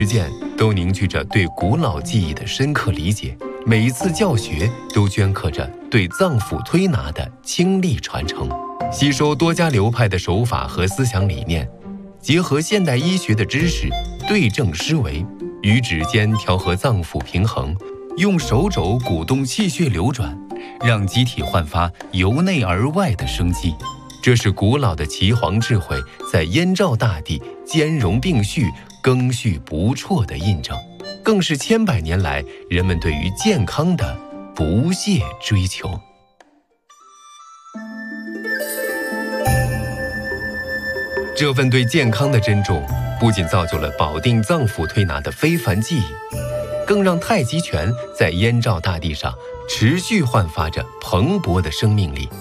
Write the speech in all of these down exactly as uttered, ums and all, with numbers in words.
实践都凝聚着对古老技艺的深刻理解，每一次教学都镌刻着对脏腑推拿的倾力传承。吸收多家流派的手法和思想理念，结合现代医学的知识，对症施为，与指尖调和脏腑平衡，用手肘鼓动气血流转，让机体焕发由内而外的生机。这是古老的岐黄智慧在燕赵大地兼容并蓄、更续不辍的印证，更是千百年来人们对于健康的不懈追求。这份对健康的珍重，不仅造就了保定脏腑推拿的非凡技艺，更让太极拳在燕赵大地上持续焕发着蓬勃的生命力。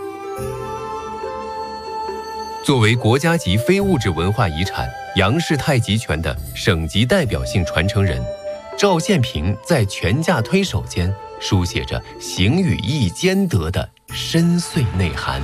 作为国家级非物质文化遗产，杨氏太极拳的省级代表性传承人赵宪平在拳架推手间书写着形与意兼得的深邃内涵。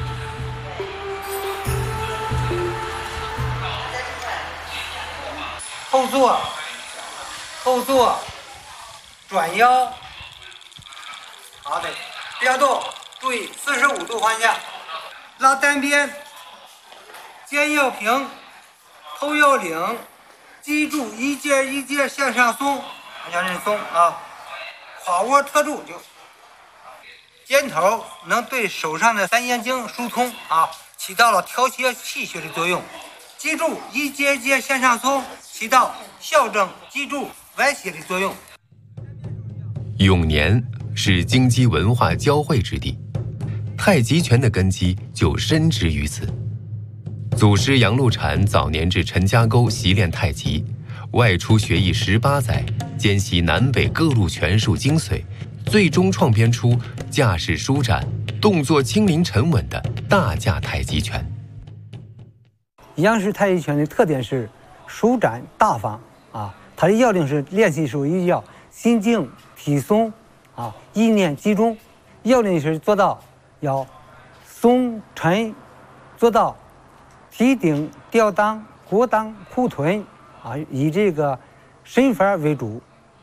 后坐，后坐，转腰，好的，不要动，注意四十五度方向，拉单边，肩要平，头要领，记住一节一节向上松，向上松啊，胯窝特住就，肩头能对手上的三阴经疏通啊，起到了调节气血的作用。记住一节一节向上松，起到校正脊柱歪斜的作用。 永年是京畿文化交汇之地，太极拳的根基就深植于此。祖师杨露禅早年至陈家沟习练太极，外出学艺十八载，兼习南北各路拳术精髓，最终创编出架势舒展、动作轻灵沉稳的大架太极拳。 杨氏太极拳的特点是舒展大方啊，它的要领是练习时候一定要心静体松啊，意念集中。要领是做到要松沉，做到提顶吊裆过裆护臀啊，以这个身法为主。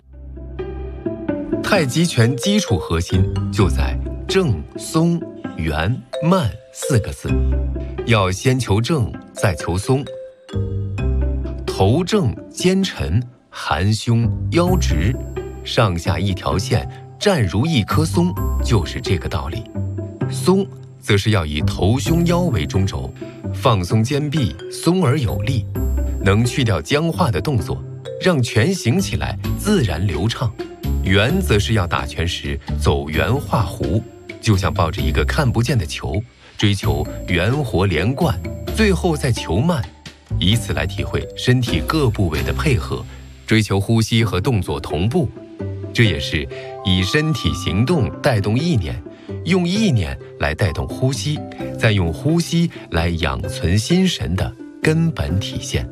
太极拳基础核心就在正、松、圆、慢四个字，要先求正，再求松。头正肩沉，含胸腰直，上下一条线，站如一棵松，就是这个道理。松则是要以头胸腰为中轴，放松肩臂，松而有力，能去掉僵化的动作，让拳行起来自然流畅。圆则是要打拳时走圆画弧，就像抱着一个看不见的球，追求圆活连贯，最后再求慢，以此来体会身体各部位的配合，追求呼吸和动作同步。这也是以身体行动带动意念，用意念来带动呼吸，再用呼吸来养存心神的根本体现。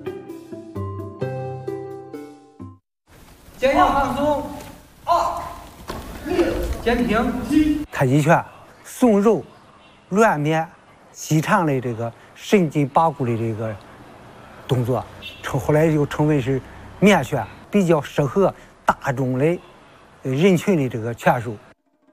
肩要放松，二六，肩平。太极拳松柔软绵细长的这个神经八股的这个动作，称后来就称为是绵拳，比较适合大众的人群的这个拳术。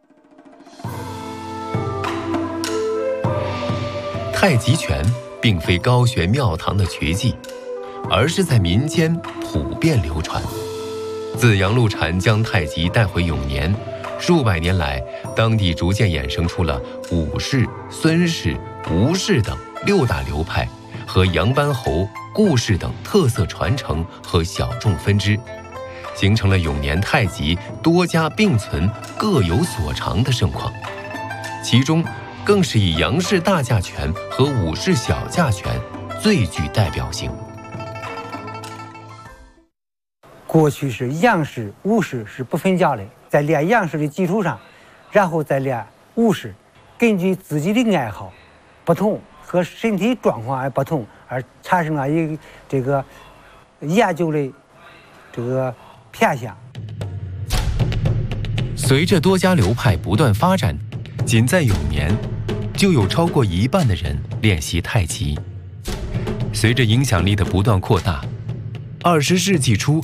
太极拳并非高玄庙堂的绝技，而是在民间普遍流传。自杨露禅将太极带回永年，数百年来，当地逐渐衍生出了武氏、孙氏、吴氏等六大流派和杨班侯、顾氏等特色传承和小众分支，形成了永年太极多家并存、各有所长的盛况。其中更是以杨氏大架拳和武氏小架拳最具代表性。 过去是杨氏、武氏是不分家的，在练杨氏的基础上，然后再练武氏，根据自己的爱好不同和身体状况而不同，而产生了一个这个研究的这个偏向。 随着多家流派不断发展，仅在永年，就有超过一半的人练习太极。随着影响力的不断扩大，二十世纪初